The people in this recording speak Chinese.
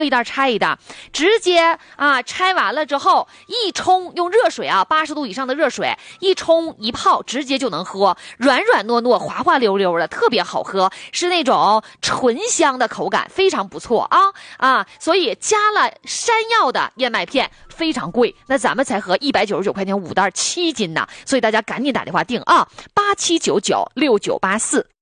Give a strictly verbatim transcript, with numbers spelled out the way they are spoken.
一袋拆一袋，直接啊拆完了之后一冲，用热水啊八十度以上的热水一冲一泡，直接就能喝，软软糯糯，滑滑溜溜的，特别好喝，是那种醇香的口感，非常不错啊啊！所以加了山药的燕麦片非常贵，那咱们才合一百九十九块钱五袋七斤呢，所以大家赶紧打电话订啊，八七九九六九八四。